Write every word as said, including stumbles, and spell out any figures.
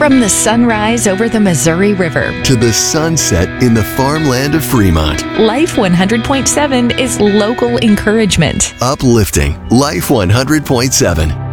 From the sunrise over the Missouri River, to the sunset in the farmland of Fremont. Life one hundred point seven is local encouragement. Uplifting Life one hundred point seven.